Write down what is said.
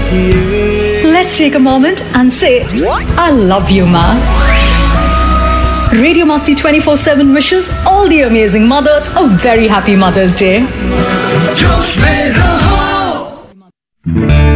Let's take a moment and say, I love you, Ma. Radio Masti 24/7 wishes all the amazing mothers a very happy Mother's Day. जोश में रहो।